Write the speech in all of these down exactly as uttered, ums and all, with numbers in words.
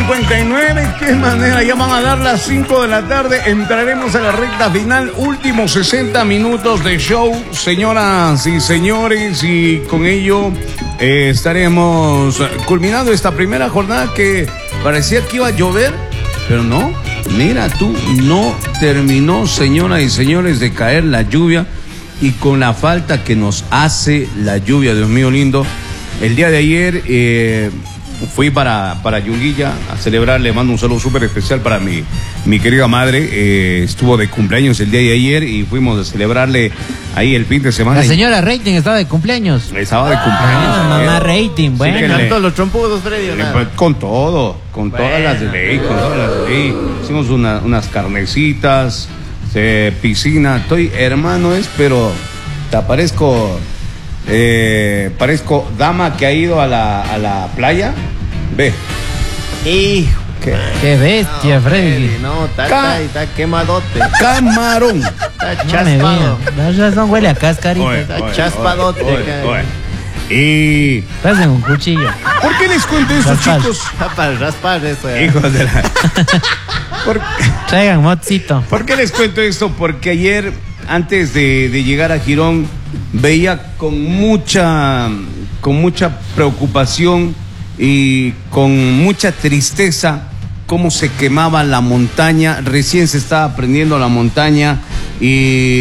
cincuenta y nueve, qué manera, ya van a dar las cinco de la tarde, entraremos a la recta final, últimos sesenta minutos de show, señoras y señores, y con ello eh, estaremos culminando esta primera jornada que parecía que iba a llover, pero no, mira tú, no terminó, señoras y señores, de caer la lluvia, y con la falta que nos hace la lluvia, Dios mío lindo. El día de ayer eh, fui para, para Yunguilla a celebrar, le mando un saludo súper especial para mi, mi querida madre, eh, estuvo de cumpleaños el día de ayer y fuimos a celebrarle ahí el fin de semana. La señora Rating estaba de cumpleaños. Estaba de cumpleaños. Ah, mamá Rating, bueno. Sí, cantó los trompudos, Freddy, le, pues, con todo, con bueno. todas las de ley, con todas las de ley. Hicimos una, unas carnecitas, eh, piscina, estoy hermano es, pero te aparezco... Eh, parezco dama que ha ido a la, a la playa. Ve. Hijo. ¿Qué? Qué bestia, No, Freddy. No, está, Ca- está, está quemadote. Camarón. Está No me chaspado. vean. La razón huele a cascarita. Oye, Está oye, chaspadote, oye, cara. oye. Y Pasen un cuchillo. ¿por qué les cuento esto, Raspar. chicos? Está para raspar eso. ya. Hijos de la... ¿Por, Traigan mocito. ¿Por qué les cuento esto? Porque ayer, antes de, de llegar a Girón, veía con mucha, con mucha preocupación y con mucha tristeza cómo se quemaba la montaña. Recién se estaba prendiendo la montaña y,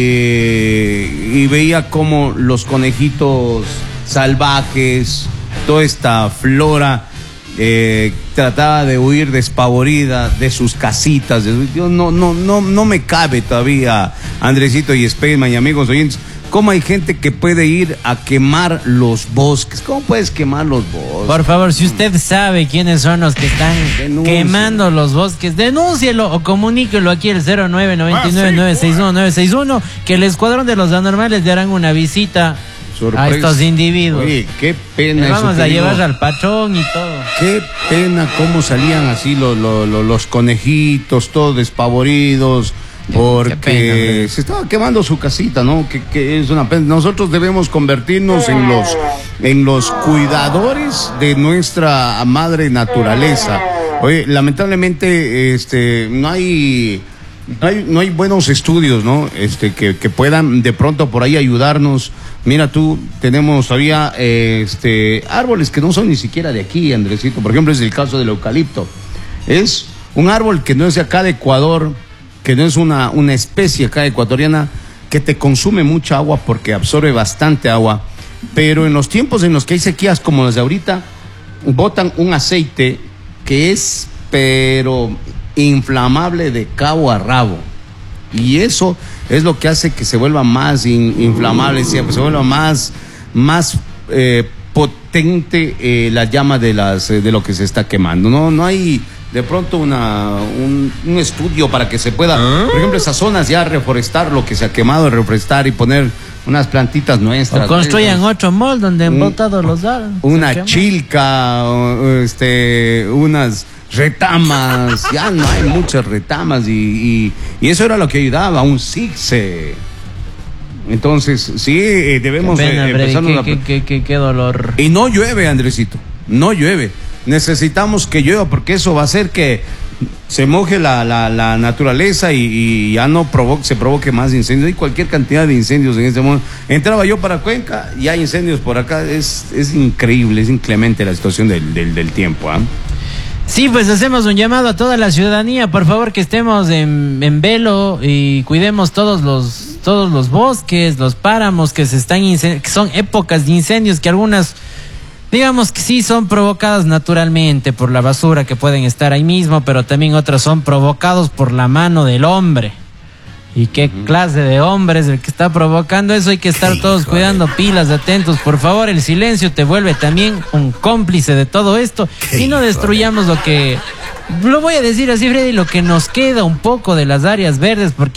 y veía cómo los conejitos salvajes, toda esta flora, eh, trataba de huir despavorida de sus casitas. De su- yo no, no, no, no me cabe todavía, Andresito y Spaceman y amigos oyentes, cómo hay gente que puede ir a quemar los bosques. ¿Cómo puedes quemar los bosques? Por favor, si usted sabe quiénes son los que están Denuncie. quemando los bosques, denúncielo o comuníquelo aquí al cero nueve nueve nueve, nueve seis uno, nueve seis uno, que el escuadrón de los anormales le harán una visita Sorpresa. a estos individuos. Oye, qué pena Le eso vamos que a digo. llevar al patrón y todo. Qué pena cómo salían así los, los, los, los conejitos, todos despavoridos, porque Qué pena, hombre. se estaba quemando su casita, ¿no? Que, que es una pena. Nosotros debemos convertirnos en los, en los cuidadores de nuestra madre naturaleza. Oye, lamentablemente, este, no hay... No hay, no hay buenos estudios, ¿no? Este, que, que puedan de pronto por ahí ayudarnos. Mira tú, tenemos todavía eh, este, árboles que no son ni siquiera de aquí, Andresito. Por ejemplo, es el caso del eucalipto. Es un árbol que no es de acá de Ecuador, que no es una, una especie acá ecuatoriana, que te consume mucha agua porque absorbe bastante agua. Pero en los tiempos en los que hay sequías como las de ahorita, botan un aceite que es, pero... inflamable de cabo a rabo, y eso es lo que hace que se vuelva más in, inflamable, se, se vuelva más más eh, potente eh, la llama de las eh, de lo que se está quemando. No no hay de pronto una un, un estudio para que se pueda, ¿Ah? por ejemplo, esas zonas ya reforestar lo que se ha quemado, reforestar y poner unas plantitas nuestras. O construyan ¿eh? otro mall donde han Un- botado los árboles. Una chilca, o, este, unas retamas, ya no hay muchas retamas y, y, y eso era lo que ayudaba, un zigzag. Entonces, sí, eh, debemos Qué pena, eh, Freddy, empezarnos qué, a... qué, qué, qué, qué dolor. Y no llueve, Andresito, no llueve. Necesitamos que llueva porque eso va a hacer que se moje la, la, la naturaleza y, y ya no provoque, se provoque más incendios. Hay cualquier cantidad de incendios en este momento. Entraba yo para Cuenca y hay incendios por acá. Es, es increíble, es inclemente la situación del, del, del tiempo. ¿eh? Sí, pues hacemos un llamado a toda la ciudadanía, por favor, que estemos en, en velo y cuidemos todos los todos los bosques, los páramos que se están incen- que son épocas de incendios que algunas, digamos que sí son provocadas naturalmente por la basura que pueden estar ahí mismo, pero también otras son provocados por la mano del hombre. ¿Y qué clase de hombre es el que está provocando eso? Hay que estar todos cuidando, pilas, atentos. Por favor, el silencio te vuelve también un cómplice de todo esto. Y no destruyamos lo que, lo voy a decir así, Freddy, lo que nos queda un poco de las áreas verdes, porque